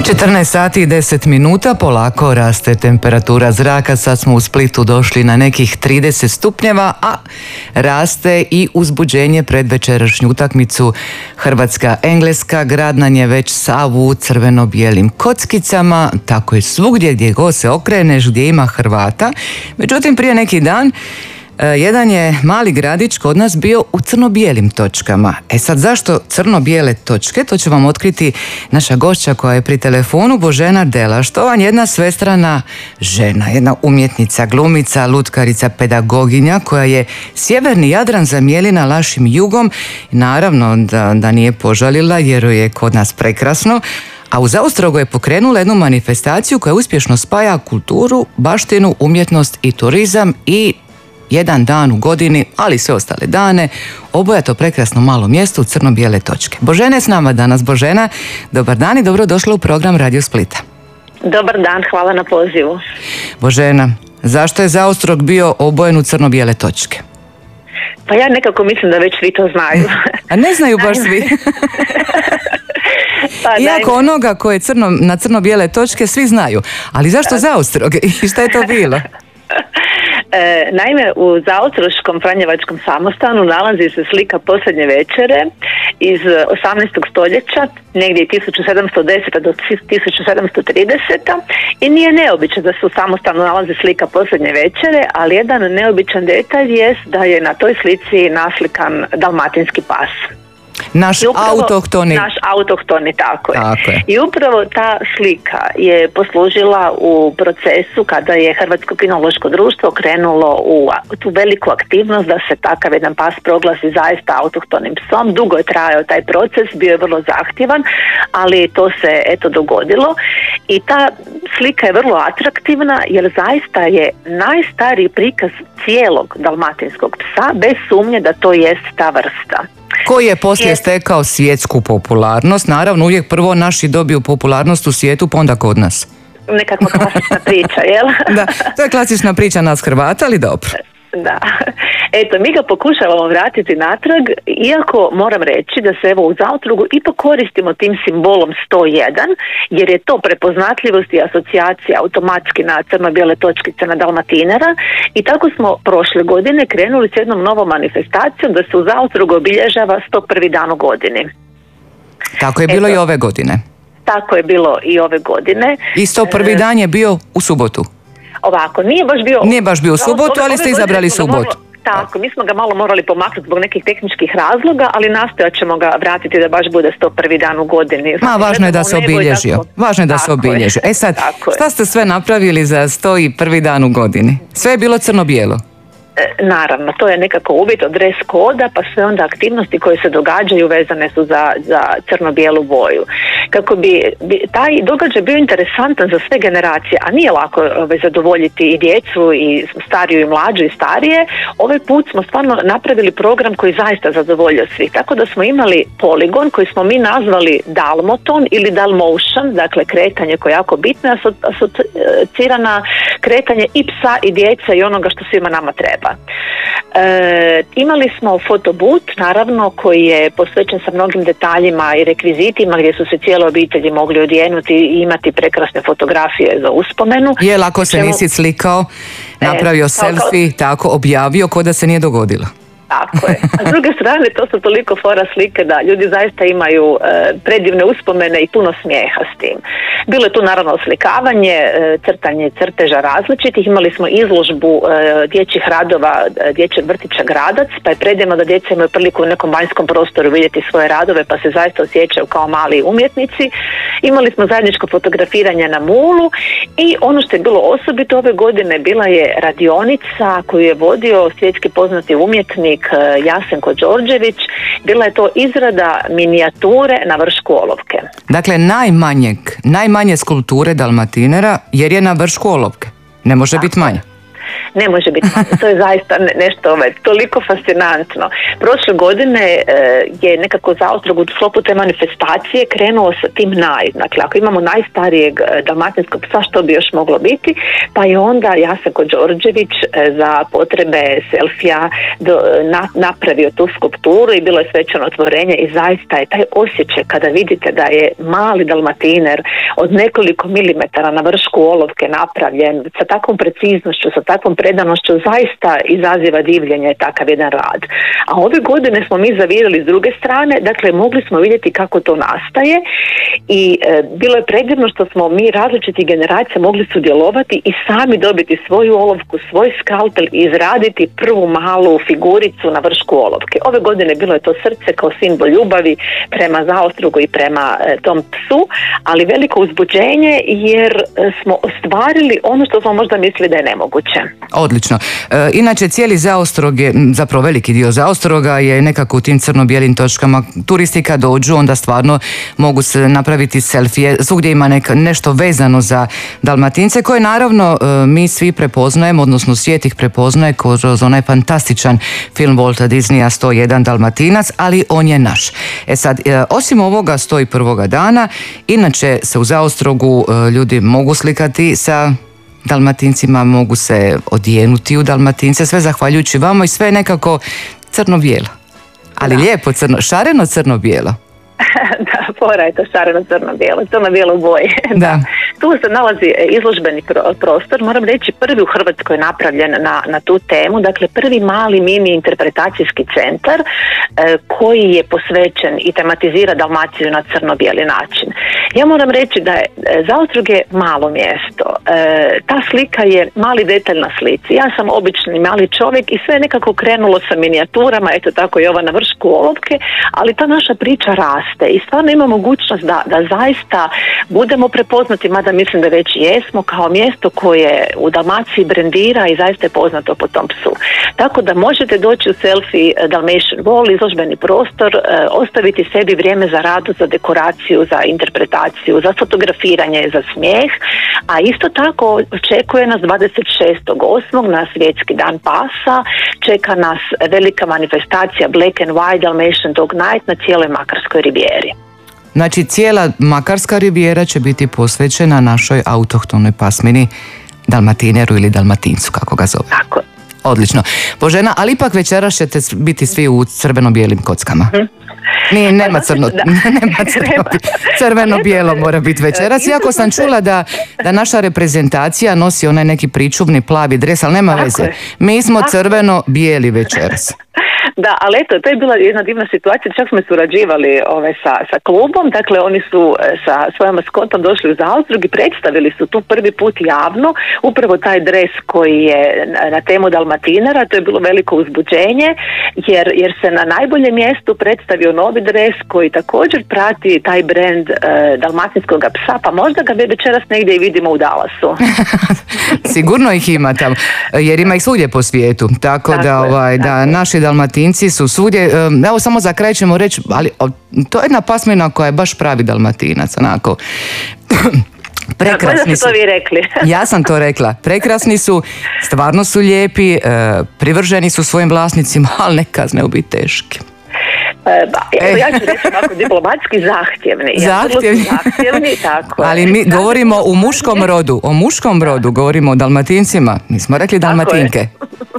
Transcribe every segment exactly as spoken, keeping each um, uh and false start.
četrnaest sati i deset minuta, polako raste temperatura zraka, sad smo u Splitu došli na nekih trideset stupnjeva, a raste i uzbuđenje pred večerašnju utakmicu Hrvatska-Engleska. Grad nam je već sav u crveno-bijelim kockicama, tako je svugdje gdje god se okreneš, gdje ima Hrvata. Međutim, prije neki dan jedan je mali gradić kod nas bio u crno-bijelim točkama. E sad, zašto crno-bijele točke? To će vam otkriti naša gošća koja je pri telefonu, Božena Delaš. To vam je jedna svestrana žena, jedna umjetnica, glumica, lutkarica, pedagoginja koja je sjeverni Jadran zamijelila našim jugom. Naravno da, da nije požalila jer je kod nas prekrasno. A u Zaostrogu je pokrenula jednu manifestaciju koja uspješno spaja kulturu, baštinu, umjetnost i turizam i jedan dan u godini, ali sve ostale dane, oboja to prekrasno malo mjesto u crno-bijele točke. Božena je s nama danas. Božena, dobar dan i dobrodošla u program Radio Splita. Dobar dan, hvala na pozivu. Božena, zašto je Zaostrog bio obojen u crno-bijele točke? Pa ja nekako mislim da već svi to znaju. A ne znaju baš svi. Pa, Iako naime... onoga koje je crno, na crno-bijele točke svi znaju. Ali zašto Zaostrog i šta je to bilo? E, naime, u Zaostroškom Franjevačkom samostanu nalazi se slika Posljednje večere iz osamnaestog stoljeća, negdje tisuću sedamsto deseta do tisuću sedamsto trideseta, i nije neobično da se u samostanu nalazi slika Posljednje večere, ali jedan neobičan detalj jest da je na toj slici naslikan dalmatinski pas. Naš autohtoni. Naš autohtoni, tako je. Tako je. I upravo ta slika je poslužila u procesu kada je Hrvatsko kinološko društvo krenulo u tu veliku aktivnost da se takav jedan pas proglasi zaista autohtonim psom. Dugo je trajao taj proces, bio je vrlo zahtjevan, ali to se eto dogodilo. I ta slika je vrlo atraktivna jer zaista je najstariji prikaz cijelog dalmatinskog psa, bez sumnje da to jest ta vrsta. Koji je poslije stekao svjetsku popularnost. Naravno, uvijek prvo naši dobiju popularnost u svijetu, pa onda kod nas. Nekakva klasična priča, jel? Da, to je klasična priča nas Hrvata, ali dobro. Da. Eto, mi ga pokušavamo vratiti natrag, iako moram reći da se evo u Zaostrogu ipak koristimo tim simbolom sto jedan, jer je to prepoznatljivost i asocijacija automatski na crno-bijele točkice na Dalmatinera, i tako smo prošle godine krenuli s jednom novom manifestacijom da se u Zaostrogu obilježava sto prvi dan u godini. Tako je bilo Eto, i ove godine. Tako je bilo i ove godine. I sto prvi e... dan je bio u subotu. Ovako, nije baš bio... Nije baš bio u subotu, ali ste izabrali subotu. Tako, mi smo ga malo morali pomaknuti zbog nekih tehničkih razloga, ali nastojat ćemo ga vratiti da baš bude sto prvi dan u godini. Ma, važno je da se obilježio. Važno je da se obilježio. E sad, šta ste sve napravili za sto prvi dan u godini? Sve je bilo crno-bijelo. Naravno, to je nekako uvjet od dress koda, pa sve onda aktivnosti koje se događaju vezane su za, za crno-bijelu boju. Kako bi, bi taj događaj bio interesantan za sve generacije, a nije lako ove, zadovoljiti i djecu i stariju i mlađu i starije, ovaj put smo stvarno napravili program koji zaista zadovoljio svih. Tako da smo imali poligon koji smo mi nazvali Dalmoton ili Dalmotion, dakle kretanje koje je jako bitno, asocira na kretanje i psa i djeca i onoga što svima nama treba. E, imali smo fotobut, naravno, koji je posvećen sa mnogim detaljima i rekvizitima gdje su se cijele obitelji mogli odjenuti i imati prekrasne fotografije za uspomenu. Je, lako se Čemu... nisi slikao, napravio e, selfie, kao... tako objavio ko da se nije dogodilo. Tako je. A s druge strane, to su toliko fora slike da ljudi zaista imaju e, predivne uspomene i puno smijeha s tim. Bilo je tu naravno oslikavanje, e, crtanje crteža različitih. Imali smo izložbu e, dječjih radova e, dječjeg vrtića Gradac, pa je predivno da djeca imaju priliku u nekom vanjskom prostoru vidjeti svoje radove, pa se zaista osjećaju kao mali umjetnici. Imali smo zajedničko fotografiranje na mulu i ono što je bilo osobito ove godine bila je radionica koju je vodio svjetski poznati umjetnik Jasenko Đorđević. Bila je to izrada minijature na vršku olovke. Dakle, najmanjeg, najmanje skulpture Dalmatinera, jer je na vršku olovke. Ne može biti manje. ne može biti manje. To je zaista nešto ovaj, toliko fascinantno. Prošle godine e, je nekako Zaostrog u sklopu te manifestacije krenuo sa tim naj. Dakle, ako imamo najstarijeg dalmatinskog psa, što bi još moglo biti, pa je onda Jasako Đorđević e, za potrebe selfija do, na, napravio tu skulpturu i bilo je svečano otvorenje i zaista je taj osjećaj kada vidite da je mali dalmatiner od nekoliko milimetara na vršku olovke napravljen sa takvom preciznošću, sa takvom predanošću, zaista izaziva divljenje takav jedan rad. A ove godine smo mi zavirali s druge strane, dakle mogli smo vidjeti kako to nastaje i e, bilo je predivno što smo mi različitih generacija mogli sudjelovati i sami dobiti svoju olovku, svoj skalpel i izraditi prvu malu figuricu na vršku olovke. Ove godine bilo je to srce kao simbol ljubavi prema Zaostrogu i prema e, tom psu, ali veliko uzbuđenje jer e, smo ostvarili ono što smo možda mislili da je nemoguće. Odlično. E, inače cijeli Zaostrog je, zapravo veliki dio Zaostroga je nekako u tim crno-bijelim točkama. Turisti kad dođu onda stvarno mogu se napraviti selfije. Svugdje ima neka, nešto vezano za Dalmatince koje naravno e, mi svi prepoznajemo, odnosno svijet ih prepoznaje kroz onaj fantastičan film Walta Disneya sto jedan Dalmatinac, ali on je naš. E sad, e, osim ovoga sto prvoga dana, inače se u Zaostrogu e, ljudi mogu slikati sa Dalmatincima, mogu se odijenuti u Dalmatince, sve zahvaljujući vama i sve nekako crno-bijelo. Ali da. Lijepo crno, šareno crno-bijelo. Da, fora je to šareno crno-bijelo, crno-bijelo boje. Da. Tu se nalazi izložbeni prostor, moram reći prvi u Hrvatskoj napravljen na, na tu temu, dakle prvi mali mini interpretacijski centar e, koji je posvećen i tematizira Dalmaciju na crno-bijeli način. Ja moram reći da je Zaostrog je malo mjesto, e, ta slika je mali detalj na slici, ja sam obični mali čovjek i sve je nekako krenulo sa minijaturama, eto tako i ova na vršku olovke, ali ta naša priča raste i stvarno ima mogućnost da, da zaista budemo prepoznati, mada mislim da već jesmo, kao mjesto koje u Dalmaciji brendira i zaista je poznato po tom psu. Tako da možete doći u Selfie Dalmatian Wall, izložbeni prostor, e, ostaviti sebi vrijeme za radu, za dekoraciju, za interpretaciju, za fotografiranje, za smijeh, a isto tako očekuje nas dvadeset šestog osmog na Svjetski dan pasa, čeka nas velika manifestacija Black and White Dalmatian Dog Night na cijeloj Makarskoj rivijeri. Znači cijela Makarska rivijera će biti posvećena našoj autohtonoj pasmini Dalmatineru ili Dalmatincu, kako ga zove. Tako. Odlično. Božena, ali ipak večeras ćete biti svi u crveno-bijelim kockama. Hmm. Nije, nema crno, nema crno, crveno-bijelo mora biti večeras. Iako sam čula da, da naša reprezentacija nosi onaj neki pričuvni plavi dres, ali nema veze. Mi smo crveno-bijeli večeras. Da, ali eto, to je bila jedna divna situacija, čak smo surađivali ove, sa, sa klubom, dakle oni su sa svojom maskotom došli u Zaostrog i predstavili su tu prvi put javno upravo taj dres koji je na, na temu Dalmatinara, to je bilo veliko uzbuđenje, jer, jer se na najboljem mjestu predstavio novi dres koji također prati taj brend e, dalmatinskog psa, pa možda ga večeras negdje i vidimo u Dallasu. Sigurno ih ima tamo, jer ima ih svugdje po svijetu, tako, tako da, ovaj, da naši Dalmatinci su svugdje, evo samo za kraj ćemo reći, ali to je jedna pasmina koja je baš pravi Dalmatinac, onako. Prekrasni su. To vi rekli. Ja sam to rekla. Prekrasni su, stvarno su lijepi, privrženi su svojim vlasnicima, ali neka znaju biti teški. Ba, evo, ja ću reći ovako diplomatski zahtjevni. Zahtjevni. zahtjevni tako Ali mi govorimo o muškom rodu, o muškom rodu, govorimo o Dalmatincima, nismo rekli Dalmatinke.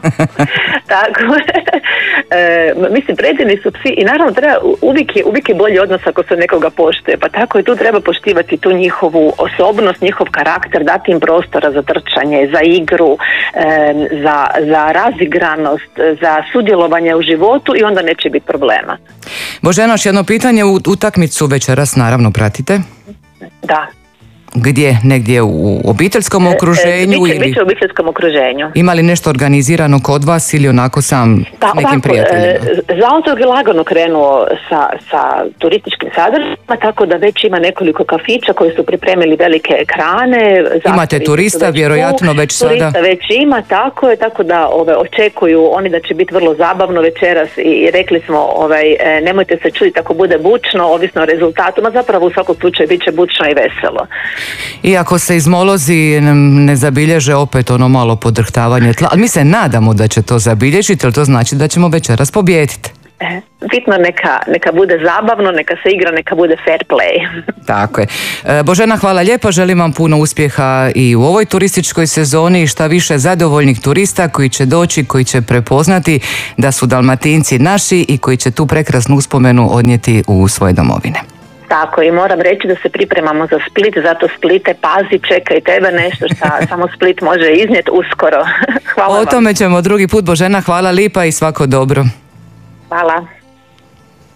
Tako je. E, mislim, predivni su psi i naravno treba, uvijek je, uvijek je bolji odnos ako se nekoga poštuje, pa tako i tu treba poštivati tu njihovu osobnost, njihov karakter, dati im prostora za trčanje, za igru, e, za, za razigranost, za sudjelovanje u životu i onda neće biti problema. Božena, još jedno pitanje, utakmicu večeras naravno pratite? Da. Gdje? Negdje u obiteljskom okruženju? Biće, biće u obiteljskom okruženju. Ima li nešto organizirano kod vas ili onako sam pa, s nekim ovako, prijateljima? Zaostrog je lagano krenuo sa, sa turističkim sadržajima, tako da već ima nekoliko kafića koji su pripremili velike ekrane. Imate turista, vjerojatno već sada? Turista već ima, tako je, tako da ove, očekuju oni da će biti vrlo zabavno večeras i rekli smo ovaj, nemojte se čuditi ako bude bučno, ovisno o rezultatu, ma zapravo u svakom slučaju bit će bučno i veselo. I ako se izmolozi ne zabilježe opet ono malo podrhtavanje tla, ali mi se nadamo da će to zabilježiti, jer to znači da ćemo večeras pobijediti. E, bitno neka, neka bude zabavno, neka se igra, neka bude fair play. Tako je. E, Božena, hvala lijepo, želim vam puno uspjeha i u ovoj turističkoj sezoni i šta više zadovoljnih turista koji će doći, koji će prepoznati da su Dalmatinci naši i koji će tu prekrasnu uspomenu odnijeti u svoje domovine. Tako, i moram reći da se pripremamo za Split, zato Splite, pazi, čekaj tebe nešto što samo Split može iznijeti uskoro. Hvala vam. O tome ćemo drugi put, Božena, hvala lipa i svako dobro. Hvala.